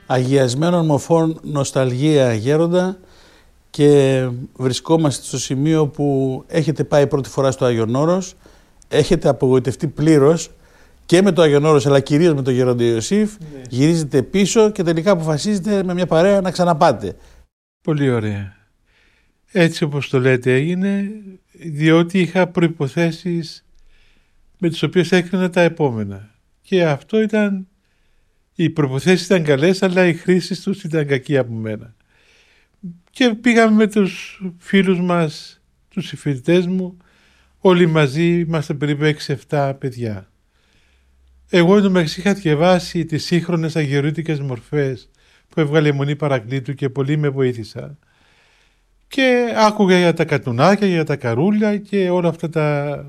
αγιασμένων μορφών νοσταλγία, Γέροντα, και βρισκόμαστε στο σημείο που έχετε πάει πρώτη φορά στο Άγιον Όρος, έχετε απογοητευτεί πλήρως και με το Άγιον Όρος, αλλά κυρίως με τον Γέροντα Ιωσήφ, γυρίζετε πίσω και τελικά αποφασίζετε με μια παρέα να ξαναπάτε. Πολύ ωραία. Έτσι όπως το λέτε έγινε, διότι είχα προϋποθέσεις με τις οποίες έκρινα τα επόμενα. Και αυτό ήταν, οι προϋποθέσεις ήταν καλές, αλλά οι χρήσεις τους ήταν κακοί από μένα. Και πήγαμε με τους φίλους μας, τους συμφοιτητές μου, όλοι μαζί, είμαστε περίπου 6-7 παιδιά. Εγώ εντωμεταξύ είχα διαβάσει τις σύγχρονες αγιορείτικες μορφές που έβγαλε η Μονή Παρακλήτου και πολλοί με βοήθησαν. Και άκουγα για τα κατουνάκια, για τα καρούλια και όλα αυτά τα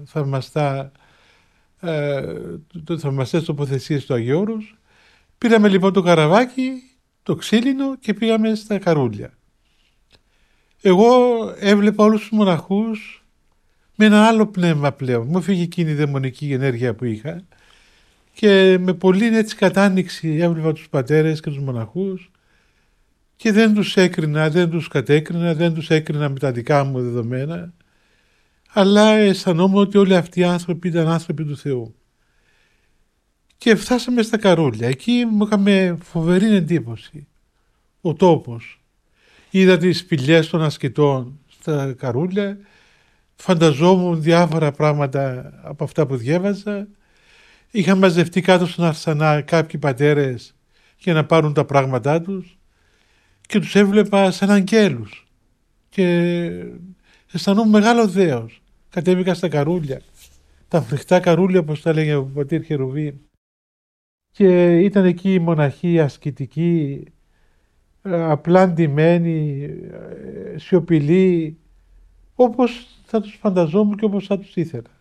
θαυμαστές τοποθεσίες του Αγίου Όρους. Πήραμε λοιπόν το καραβάκι, το ξύλινο και πήγαμε στα καρούλια. Εγώ έβλεπα όλους τους μοναχούς με ένα άλλο πνεύμα πλέον. Μου έφυγε εκείνη η δαιμονική ενέργεια που είχα και με πολύ έτσι κατάνοιξη έβλεπα τους πατέρες και τους μοναχούς και δεν τους έκρινα, δεν τους κατέκρινα, δεν τους έκρινα με τα δικά μου δεδομένα, αλλά αισθανόμουν ότι όλοι αυτοί οι άνθρωποι ήταν άνθρωποι του Θεού. Και φτάσαμε στα καρούλια. Εκεί μου είχαμε φοβερή εντύπωση. Ο τόπος. Είδα τις σπηλιές των ασκητών στα καρούλια, φανταζόμουν διάφορα πράγματα από αυτά που διέβαζα. Είχαν μαζευτεί κάτω στον Αρσανά κάποιοι πατέρες για να πάρουν τα πράγματά τους και τους έβλεπα σαν αγγέλους και αισθανόμουν μεγάλο δέος. Κατέβηκα στα καρούλια, τα φρικτά καρούλια όπως τα έλεγε ο πατήρ Χερουβίμ, και ήταν εκεί οι μοναχοί ασκητικοί, απλά ντυμένοι, σιωπηλοί, όπως θα τους φανταζόμουν και όπως θα τους ήθελα.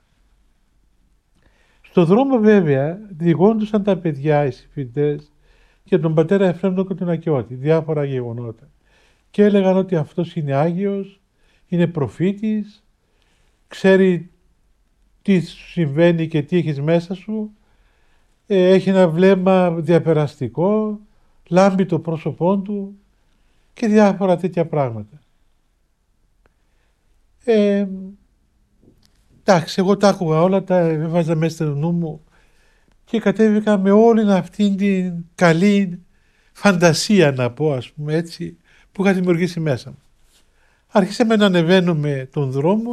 Στο δρόμο βέβαια διηγόντουσαν τα παιδιά, οι συμφοιτητές, για τον πατέρα Εφρέμνο και τον Ακιώτη, διάφορα γεγονότα. Και έλεγαν ότι αυτός είναι Άγιος, είναι προφήτης, ξέρει τι σου συμβαίνει και τι έχεις μέσα σου, έχει ένα βλέμμα διαπεραστικό, λάμπει το πρόσωπό του και διάφορα τέτοια πράγματα. Εντάξει, εγώ τα άκουγα όλα, τα έβαζα μέσα στο νου μου και κατέβηκα με όλη αυτήν την καλή φαντασία, να πω ας πούμε έτσι, που είχα δημιουργήσει μέσα μου. Άρχισαμε να ανεβαίνουμε τον δρόμο,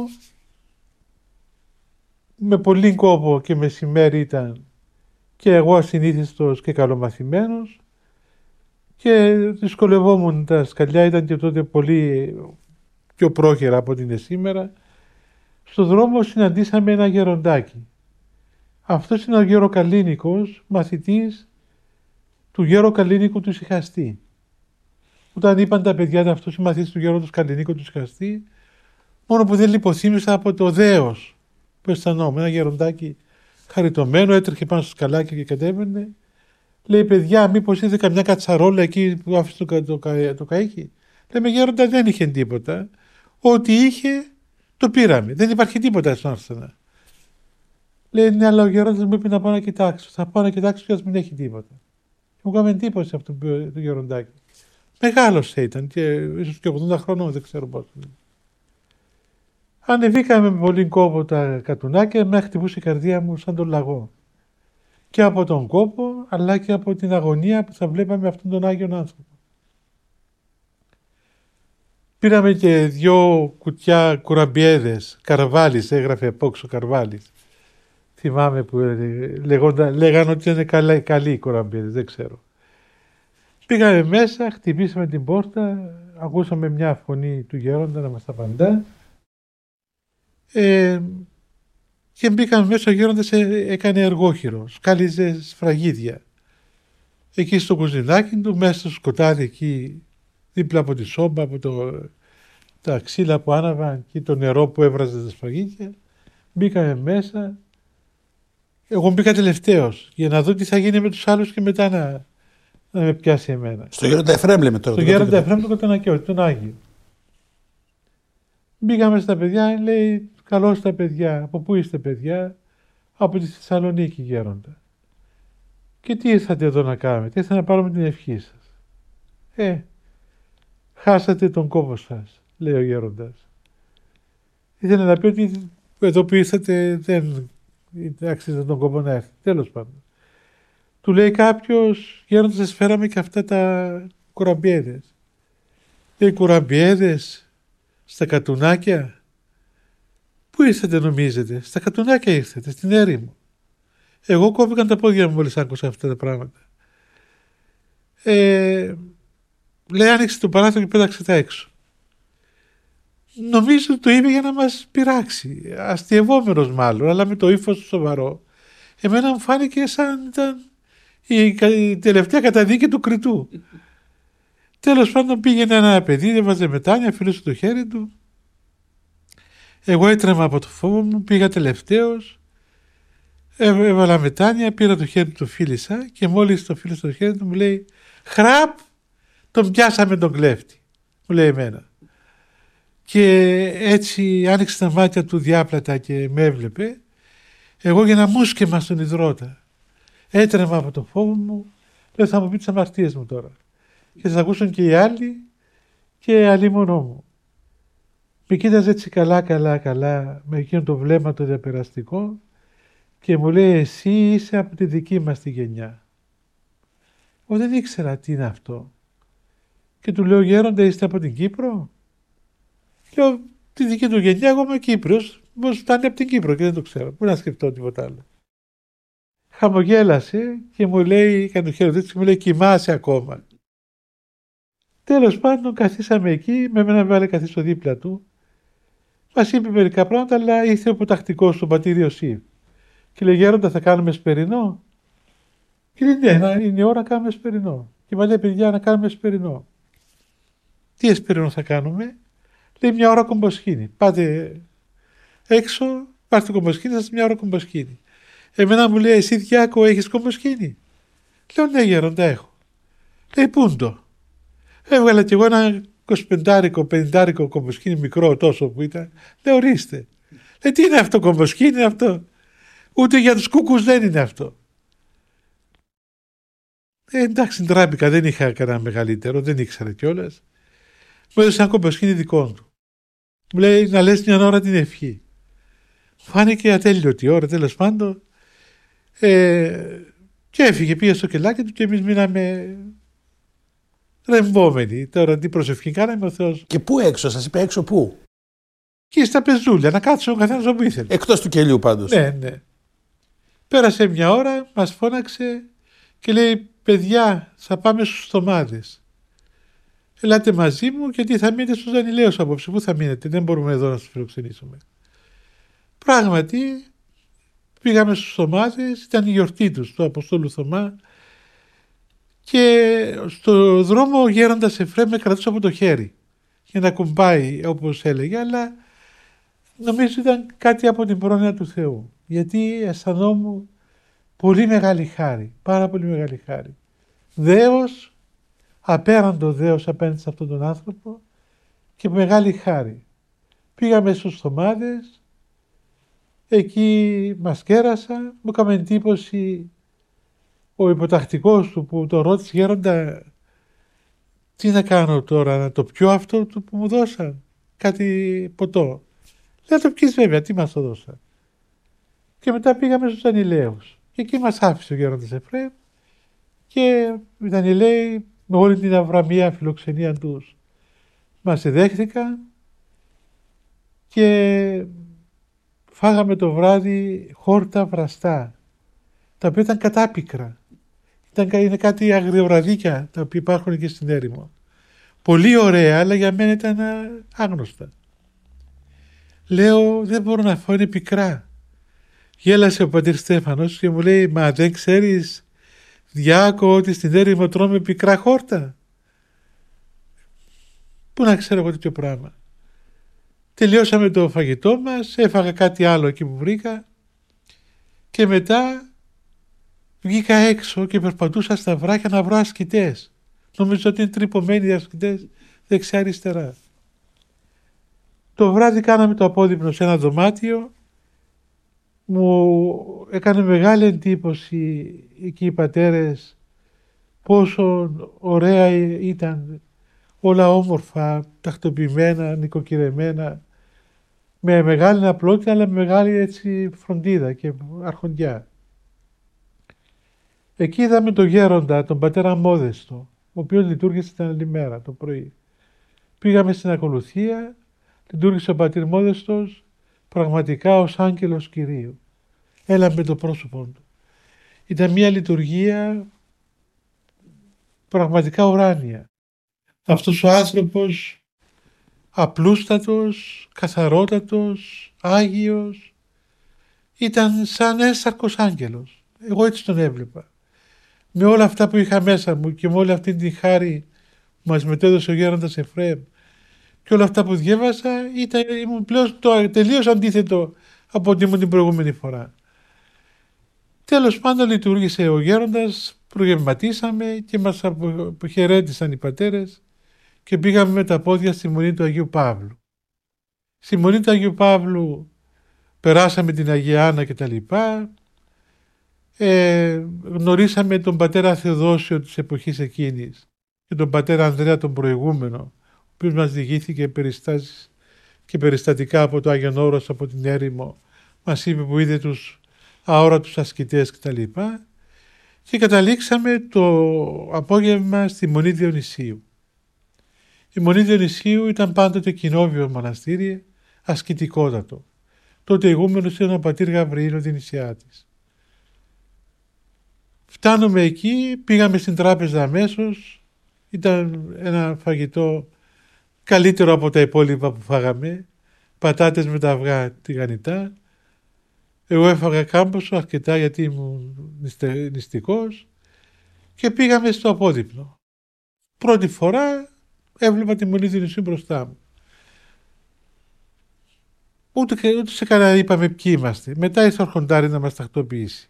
με πολύ κόπο και μεσημέρι ήταν και εγώ ασυνήθιστος και καλομαθημένος και δυσκολευόμουν, τα σκαλιά ήταν και τότε πολύ πιο πρόχειρα από ό,τι είναι σήμερα. Στο δρόμο συναντήσαμε ένα γεροντάκι. Αυτός είναι ο Γεροκαλίνικος, μαθητής του Γεροκαλίνικου του Σιχαστή. Όταν είπαν τα παιδιά αυτός είναι μαθητής του Γέροντος Καλλινίκου του Σιχαστή, μόνο που δεν λιποθύμησα από το δέος που αισθανόμουν. Ένα γεροντάκι χαριτωμένο, έτρεχε πάνω στο σκαλάκι και κατέβαινε. Λέει, παιδιά, μήπως είδε καμιά κατσαρόλα εκεί που άφησε το καΐκι. Λέμε, γέροντα, δεν είχε τίποτα. Ό,τι είχε το πήραμε. Δεν υπάρχει τίποτα στον Αρσενά. Λέει, ναι, αλλά ο γέροντας μου είπε να πάω να κοιτάξω. Θα πάω να κοιτάξω και ας μην έχει τίποτα. Και μου έκανε εντύπωση αυτό το γεροντάκι. Μεγάλος ήταν και ίσως και 80 χρονών, δεν ξέρω πόσο. Ανεβήκαμε με πολύ κόπο τα κατουνάκια, με χτυπούσε η καρδία μου σαν τον λαγό. Και από τον κόπο, αλλά και από την αγωνία που θα βλέπαμε αυτόν τον Άγιον άνθρωπο. Πήραμε και 2 κουτιά κουραμπιέδες, Καρβάλης, έγραφε απόξω Καρβάλης. Θυμάμαι που λέγανε ότι είναι καλοί οι κουραμπιέδες, δεν ξέρω. Πήγαμε μέσα, χτυπήσαμε την πόρτα, ακούσαμε μια φωνή του γέροντα να μας απαντά. Και μπήκαμε μέσα, ο γέροντας έκανε εργόχειρο, σκάλιζε σφραγίδια. Εκεί στο κουζινάκι του, μέσα στο σκοτάδι εκεί, δίπλα από τη σόμπα, από τα ξύλα που άναβαν και το νερό που έβραζε τα σφραγίδια, μπήκαμε μέσα. Εγώ μπήκα τελευταίος για να δω τι θα γίνει με τους άλλους και μετά να με πιάσει εμένα. Στο Γέροντα Εφραίμ λέμε τώρα. Στο Γέροντα Εφραίμ τον Ακιώτη, τον Άγιο. Μπήκαμε στα παιδιά, λέει, καλώς τα παιδιά. Από πού είστε παιδιά? Από τη Θεσσαλονίκη, γέροντα. Και τι ήρθατε εδώ να κάνετε? Ήρθατε να πάρουμε την ευχή σας. Χάσατε τον κόπο σας, λέει ο γέροντας. Ήθελε να πει ότι εδώ που ήρθατε δεν άξιζε τον κόπο να έρθει. Τέλος πάντων. Του λέει κάποιος, γέροντα, σας φέραμε και αυτά τα κουραμπιέδες. Λέει, κουραμπιέδες στα Κατουνάκια. Πού ήρθατε νομίζετε? Στα Κατουνάκια ήρθατε, στην έρημο. Εγώ κόβηκαν τα πόδια μου μόλις άκουσα αυτά τα πράγματα. Λέει, άνοιξε το παράθυρο και πέταξε τα έξω. Νομίζω ότι το είπε για να μας πειράξει. Αστειευόμενος μάλλον, αλλά με το ύφος του σοβαρό. Εμένα μου φάνηκε σαν ήταν η τελευταία καταδίκη του κριτού. Τέλος πάντων πήγαινε ένα παιδί, έβαζε μετάνια, φίλωσε το χέρι του. Εγώ έτρεμα από το φόβο μου, πήγα τελευταίος, έβαλα μετάνια, πήρα το χέρι του, το φίλησα και μόλις το φίλησα το χέρι του μου λέει, χραπ, τον πιάσαμε τον κλέφτη, μου λέει εμένα. Και έτσι άνοιξε τα μάτια του διάπλατα και με έβλεπε. Εγώ για να μουσκεμα στον υδρότα. Έτρεμα από το φόβο μου, λέω θα μου πει τις αμαρτίες μου τώρα. Και θα ακούσουν και οι άλλοι και αλλήμονό μου. Με κοίταζε έτσι καλά με εκείνο το βλέμμα το διαπεραστικό και μου λέει, εσύ είσαι από τη δική μας τη γενιά. Εγώ δεν ήξερα τι είναι αυτό. Και του λέω, γέροντα, είστε από την Κύπρο? Λέω, τη δική του γενιά, εγώ είμαι Κύπριος, πώς φτάνει από την Κύπρο και δεν το ξέρω. Πού να σκεφτώ τίποτα άλλο. Χαμογέλασε και μου λέει, έκανε το χέρι του, μου λέει, κοιμάσαι ακόμα. Τέλος πάντων, καθίσαμε εκεί, με μένα βάλε καθίσω δίπλα του. Μας είπε μερικά πράγματα, αλλά ήρθε ο υποτακτικός του πατήρ Ιωσήφ. Και λέει, γέροντα, θα κάνουμε σπερινό? Και λέει, ναι, είναι η ώρα να κάνουμε σπερινό. Και μα λέει, παιδιά, να κάνουμε σπερινό. Τι εσπερινό θα κάνουμε? Λέει, μια ώρα κομποσχήνη. Πάτε έξω, πάρτε κομποσχήνη, σας μια ώρα κομποσχήνη. Εμένα μου λέει, εσύ Διάκο, έχεις κομποσχήνη? Λέω, ναι, γέροντα, έχω. Λέει, πού είναι το? Έβγαλα κι εγώ ένα 25-50 κομποσκίνη μικρό τόσο που ήταν. Λέω, ορίστε. Τι είναι αυτό κομποσκίνη, είναι αυτό? Ούτε για τους κούκκους δεν είναι αυτό. Εντάξει, ντράμπηκα, δεν είχα κανένα μεγαλύτερο, δεν ήξερα κιόλας. Μου έδωσε ένα κομποσκίνη δικό του. Μου λέει να λες μια ώρα την ευχή. Φάνηκε ατέλειωτη ώρα, τέλος πάντων. Και έφυγε, πήγε στο κελάκι του και εμείς μείναμε ρεμβόμενοι. Τώρα τι προσευχή κάναμε ο Θεός. Και πού έξω, σας είπε έξω πού? Και στα πεζούλια, να κάτσω ο καθένας όπου ήθελε. Εκτός του κελιού πάντως. Ναι. Πέρασε μια ώρα, μας φώναξε και λέει, παιδιά, θα πάμε στους Θωμάδες. Ελάτε μαζί μου γιατί θα μείνετε στους Δανειλαίους απόψε. Πού θα μείνετε, δεν μπορούμε εδώ να σας φιλοξενήσουμε. Πράγματι, πήγαμε στους Θωμάδες, ήταν η γιορτή τους, του Αποστόλου Θωμά, και στο δρόμο ο γέροντας Εφραίμ με κρατούσε από το χέρι για να κουμπάει όπως έλεγε, αλλά νομίζω ήταν κάτι από την πρόνοια του Θεού, γιατί αισθανόμουν πολύ μεγάλη χάρη, πάρα πολύ μεγάλη χάρη. Δέος, απέραντο δέος απέναντι σε αυτόν τον άνθρωπο και μεγάλη χάρη. Πήγαμε στους Θωμάδες, εκεί μας κέρασαν, μου έκαμε εντύπωση ο υποτακτικός του που το ρώτησε, γέροντα, τι να κάνω τώρα, να το πιω αυτό που μου δώσαν, κάτι ποτό. Λέει, το πιείς βέβαια, τι μας το δώσαν. Και μετά πήγαμε στους Δανειλαίους και εκεί μας άφησε ο γέροντας Εφραίμ και οι Δανειλαίοι με όλη την αβραμία φιλοξενία τους μας δέχτηκαν και φάγαμε το βράδυ χόρτα βραστά, τα οποία ήταν κατάπικρα. Είναι κάτι αγριοραδίκια τα οποία υπάρχουν και στην έρημο. Πολύ ωραία, αλλά για μένα ήταν άγνωστα. Λέω, δεν μπορώ να φάω, είναι πικρά. Γέλασε ο πατήρ Στέφανος και μου λέει, μα δεν ξέρεις, Διάκο, ότι στην έρημο τρώμε πικρά χόρτα? Πού να ξέρω εγώ τέτοιο πράγμα. Τελειώσαμε το φαγητό μας, έφαγα κάτι άλλο εκεί που βρήκα και μετά βγήκα έξω και περπατούσα στα βράχια να βρω ασκητές. Νομίζω ότι είναι τρυπωμένοι οι ασκητές δεξιά αριστερά. Το βράδυ κάναμε το απόδειπνο σε ένα δωμάτιο. Μου έκανε μεγάλη εντύπωση εκεί οι πατέρες πόσο ωραία ήταν, όλα όμορφα, τακτοποιημένα, νοικοκυρεμένα, με μεγάλη απλότητα αλλά με μεγάλη έτσι φροντίδα και αρχοντιά. Εκεί είδαμε τον γέροντα, τον πατέρα Μόδεστο, ο οποίος λειτουργήσε την άλλη μέρα το πρωί. Πήγαμε στην ακολουθία, λειτουργήσε ο πατήρ Μόδεστος πραγματικά ως άγγελος Κυρίου. Έλαμπε το πρόσωπό του. Ήταν μια λειτουργία πραγματικά ουράνια. Αυτός ο άνθρωπος απλούστατος, καθαρότατος, άγιος, ήταν σαν ένσαρκος άγγελος. Εγώ έτσι τον έβλεπα. Με όλα αυτά που είχα μέσα μου και με όλη αυτή την χάρη που μας μετέδωσε ο γέροντας Εφραίμ και όλα αυτά που διέβασα, ήμουν πλέον τελείως αντίθετο από ό,τι ήμουν την προηγούμενη φορά. Τέλος πάντων λειτουργήσε ο γέροντας, προγευματίσαμε και μας αποχαιρέτησαν οι πατέρες και πήγαμε με τα πόδια στη Μονή του Αγίου Παύλου. Στη Μονή του Αγίου Παύλου περάσαμε την Αγία Άννα και τα λοιπά. Γνωρίσαμε τον πατέρα Θεοδόσιο της εποχής εκείνης και τον πατέρα Ανδρέα τον προηγούμενο, ο οποίος μας διηγήθηκε περιστάσεις και περιστατικά από το Άγιον Όρος, από την έρημο. Μας είπε που είδε τους αόρατους ασκητές κτλ. Και καταλήξαμε το απόγευμα στη Μονή Διονυσίου. Η Μονή Διονυσίου ήταν πάντοτε κοινόβιο μοναστήρι, ασκητικότατο. Τότε ηγούμενος ήταν ο πατήρ Γαβριήλ ο Δινησιάτης. Φτάνουμε εκεί, πήγαμε στην τράπεζα αμέσως. Ήταν ένα φαγητό καλύτερο από τα υπόλοιπα που φάγαμε. Πατάτες με τα αυγά τηγανιτά. Εγώ έφαγα κάμποσο αρκετά γιατί ήμουν νηστικός και πήγαμε στο απόδειπνο. Πρώτη φορά έβλεπα τη Μονή Διονυσίου μπροστά μου. Ούτε σε κανένα είπαμε ποιοι είμαστε. Μετά ήρθε ο αρχοντάρι να μας τακτοποιήσει.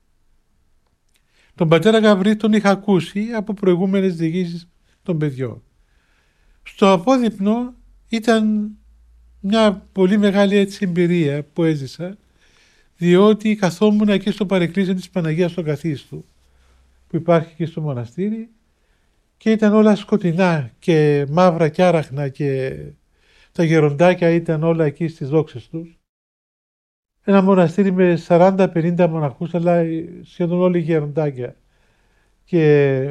Τον πατέρα Γαβρί τον είχα ακούσει από προηγούμενες διηγήσεις των παιδιών. Στο απόδειπνο ήταν μια πολύ μεγάλη έτσι εμπειρία που έζησα, διότι καθόμουν εκεί στο παρεκκλήσιο της Παναγίας στο Καθίστου που υπάρχει και στο μοναστήρι και ήταν όλα σκοτεινά και μαύρα και άραχνα και τα γεροντάκια ήταν όλα εκεί στις δόξες τους. Ένα μοναστήρι με 40-50 μοναχούς, αλλά σχεδόν όλοι γεροντάκια και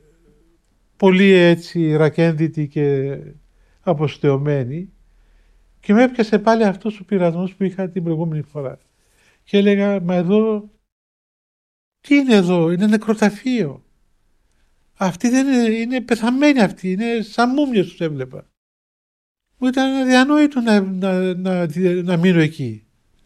πολύ έτσι ρακένδυτοι και αποστεωμένοι, και με έπιασε πάλι αυτός ο πειρασμός που είχα την προηγούμενη φορά και έλεγα, μα εδώ τι είναι εδώ, είναι νεκροταφείο, αυτοί δεν είναι πεθαμένοι, αυτοί είναι σαν μούμιες τους έβλεπα. Μου ήταν αδιανόητο να μείνω εκεί.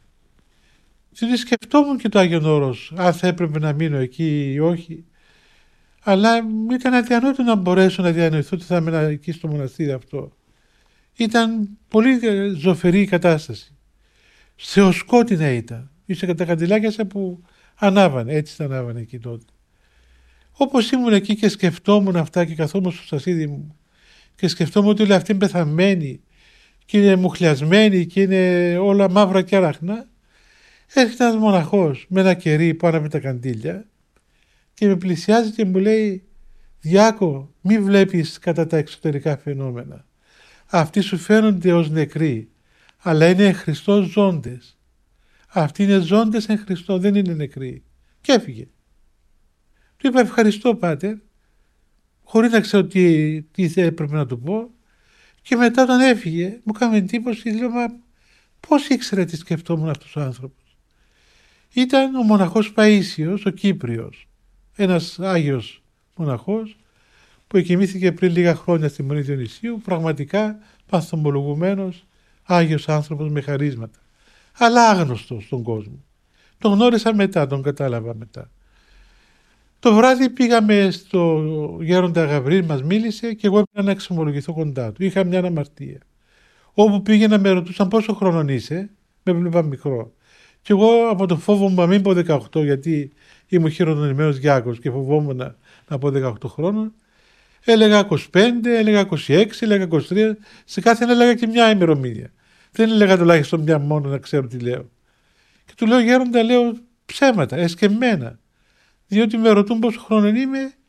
Δηλαδή σκεφτόμουν και το Άγιον Όρος, αν θα έπρεπε να μείνω εκεί ή όχι. Αλλά μου ήταν αδιανόητο να μπορέσω να διανοηθώ ότι θα έμενα εκεί στο μοναστήρι αυτό. Ήταν πολύ ζωφερή η κατάσταση. Θεοσκότεινα ήταν. Ήρθε τα καντιλάκια που ανάβανε, έτσι τα ανάβανε εκεί τότε. Όπως ήμουν εκεί και σκεφτόμουν αυτά και καθόμουν στο σασίδι μου και σκεφτόμουν ότι όλοι αυτοί είναι πεθαμένοι και είναι μουχλιασμένοι και είναι όλα μαύρα και άραχνα, έρχεται ένας μοναχός με ένα κερί που άναβε τα καντήλια και με πλησιάζει και μου λέει, Διάκο, μη βλέπεις κατά τα εξωτερικά φαινόμενα. Αυτοί σου φαίνονται ως νεκροί, αλλά είναι εν Χριστώ ζώντες. Αυτοί είναι ζώντες εν Χριστώ, δεν είναι νεκροί. Και έφυγε. Του είπα, ευχαριστώ πάτερ, χωρίς να ξέρω τι έπρεπε να του πω. Και μετά όταν έφυγε, μου έκανε εντύπωση, λέω, μα πώς ήξερε τι σκεφτόμουν αυτός ο άνθρωπος. Ήταν ο μοναχός Παΐσιος, ο Κύπριος, ένας Άγιος μοναχός που εκοιμήθηκε πριν λίγα χρόνια στη Μονή Διονυσίου, πραγματικά παθομολογουμένος Άγιος άνθρωπος με χαρίσματα, αλλά άγνωστος στον κόσμο. Τον γνώρισα μετά, τον κατάλαβα μετά. Το βράδυ πήγαμε στο γέροντα Γαβρίλ, μας μίλησε και εγώ έπρεπε να εξομολογηθώ κοντά του. Είχα μια αμαρτία. Όπου πήγαινα με ρωτούσαν πόσο χρονών είσαι, με βλέπα μικρό. Και εγώ από το φόβο μου να μην πω 18, γιατί ήμουν χειρονομημένος Γιάκος και φοβόμουν να πω 18 χρόνων, έλεγα 25, έλεγα 26, έλεγα 23, σε κάθε ένα έλεγα και μια ημερομηνία. Δεν έλεγα τουλάχιστον μια μόνο να ξέρω τι λέω. Και του λέω, γέροντα, λέω ψέματα, εσκεμμένα. Διότι με ρωτούν πόσο χρόνο είμαι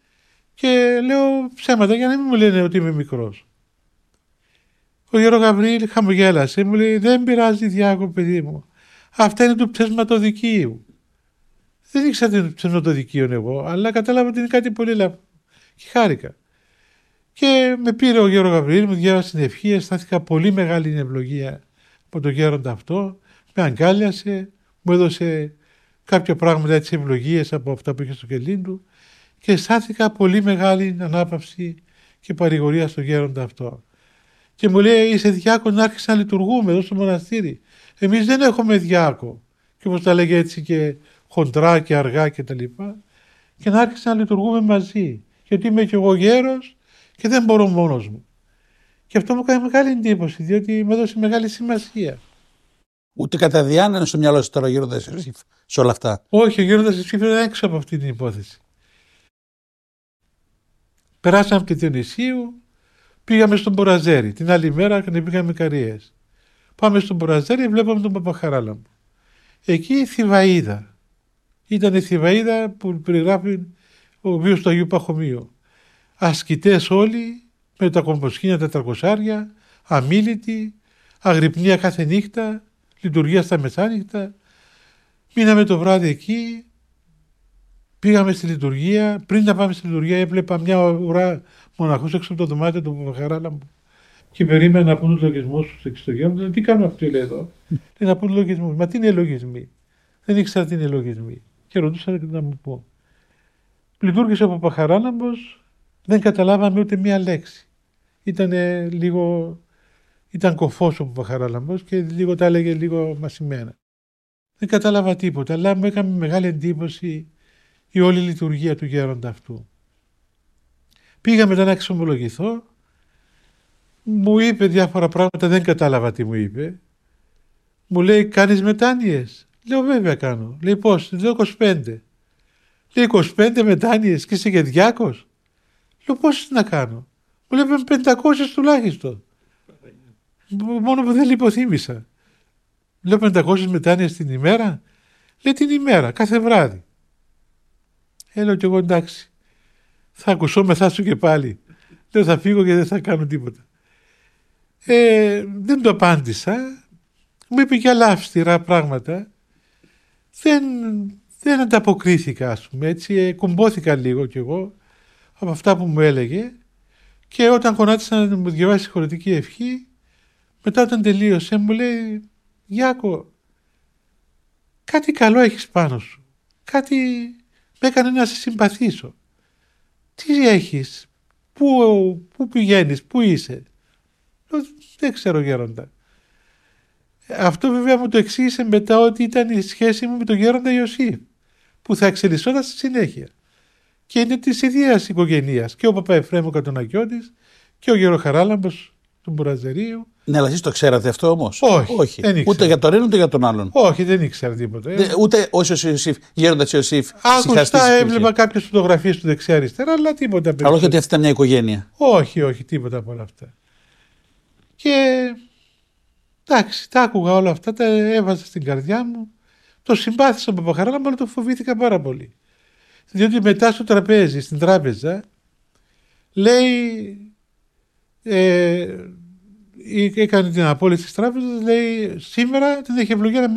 Και λέω ψέματα για να μην μου λένε ότι είμαι μικρός. Ο γέρο Γαβρίλ χαμογέλασε, μου λέει δεν πειράζει Διάκο παιδί μου. Αυτά είναι του ψευματοδικείου. Δεν ήξερα τι είναι το ψευματοδικείο εγώ, αλλά κατάλαβα ότι είναι κάτι πολύ λάθος. Και χάρηκα. Και με πήρε ο γέρο Γαβρίλ, μου διάβασε την ευχή, αισθάνθηκα πολύ μεγάλη ευλογία από τον γέροντα αυτό. Με αγκάλιασε, μου έδωσε κάποια πράγματα έτσι ευλογίες από αυτά που είχε στο κελί του και αισθάνθηκα πολύ μεγάλη ανάπαυση και παρηγορία στον γέροντα αυτό. Και μου λέει είσαι διάκο να άρχισε να λειτουργούμε εδώ στο μοναστήρι. Εμείς δεν έχουμε διάκο. Και όπως τα λέγε έτσι και χοντρά και αργά και τα λοιπά. Και να άρχισε να λειτουργούμε μαζί. Γιατί είμαι και εγώ γέρος και δεν μπορώ μόνος μου. Και αυτό μου κάνει μεγάλη εντύπωση διότι μου έδωσε μεγάλη σημασία. Ούτε κατά διάνοια στο μυαλό σου τώρα ο γέροντας Ιωσήφ σε όλα αυτά. Όχι, ο γέροντας Ιωσήφ ήταν έξω από αυτή την υπόθεση. Περάσαμε από τη Διονυσίου, πήγαμε στον Μποραζέρι. Την άλλη μέρα πήγαμε Καρίες. Πάμε στον Μποραζέρι, βλέπαμε τον Παπαχαράλαμπο. Εκεί η Θηβαΐδα. Ήταν η Θηβαΐδα που περιγράφει ο βίος του Αγίου Παχωμίου. Ασκητές όλοι, με τα κομποσκήνια 400, αμίλητοι, αγρυπνία κάθε νύχτα, λειτουργία στα μεσάνυχτα. Μείναμε το βράδυ εκεί, πήγαμε στη λειτουργία. Πριν να πάμε στη λειτουργία έβλεπα μια ουρά μοναχούς έξω από το δωμάτιο του Παπαχαράλαμπου και περίμενα να πούνε λογισμούς στους εξωτερικούς. Τι κάνουν αυτοί λέει εδώ. Να πούνε λογισμούς. Μα τι είναι λογισμοί. Δεν ήξερα τι είναι λογισμοί. Και ρωτούσα να μου πω. Λειτουργήσε ο Παπαχαράλαμπος, δεν καταλάβαμε ούτε μία λέξη. Ήταν κοφός ο Παπαχαράλαμπος και λίγο τα έλεγε λίγο μασημένα. Δεν κατάλαβα τίποτα, αλλά μου έκανε μεγάλη εντύπωση η όλη λειτουργία του γέροντα αυτού. Πήγα μετά να εξομολογηθώ, μου είπε διάφορα πράγματα, δεν κατάλαβα τι μου είπε. Μου λέει κάνεις μετάνοιες. Λέω βέβαια κάνω. Λέει πώς, λέω 25. Λέει 25 μετάνοιες και είσαι και διάκος. Λέω πόσες να κάνω. Μου λέει 500 τουλάχιστον. Μόνο που δεν λιποθύμησα. Λέω 500 μετάνοιες την ημέρα. Λέει την ημέρα, κάθε βράδυ. Λέω κι εγώ εντάξει. Θα ακουσώ μεθά σου και πάλι. Λέω θα φύγω και δεν θα κάνω τίποτα. Δεν το απάντησα. Μου είπε και άλλα αυστηρά πράγματα. Δεν ανταποκρίθηκα, ας πούμε, έτσι κουμπώθηκα λίγο κι εγώ από αυτά που μου έλεγε και όταν γονάτισα να μου διαβάσει χωρητική ευχή, μετά όταν τελείωσε μου λέει Γιάκο, κάτι καλό έχεις πάνω σου, κάτι με έκανε να σε συμπαθήσω. Τι έχεις, πού πηγαίνεις, πού είσαι. Δεν ξέρω γέροντα. Αυτό βέβαια μου το εξήγησε μετά ότι ήταν η σχέση μου με τον γέροντα Ιωσήφ που θα εξελισσόταν στη συνέχεια και είναι της ίδιας οικογένειας και ο Παπαεφρέμου Κατονακιώτης και ο Γεροχαράλαμπος του Μπουραζερίου. Ναι, αλλά εσείς το ξέρατε αυτό όμως. Όχι. Δεν ούτε για τον ένα ούτε για τον άλλον. Όχι, δεν ήξερα τίποτα. Ούτε ο Ιωσήφ, γέροντας Ιωσήφ. Άκουστα, έβλεπα κάποιες φωτογραφίες του δεξιά-αριστερά, αλλά τίποτα. Αλλά όχι ότι αυτή ήταν μια οικογένεια. Όχι, τίποτα από όλα αυτά. Και εντάξει, τα άκουγα όλα αυτά, τα έβαζα στην καρδιά μου. Το συμπάθησα τον Παπαχαράλαμπο, αλλά το φοβήθηκα πάρα πολύ. Διότι μετά στο τραπέζι, στην τράπεζα, λέει, έκανε την απόλυση της τράπεζας, λέει, σήμερα την έχει ευλογία να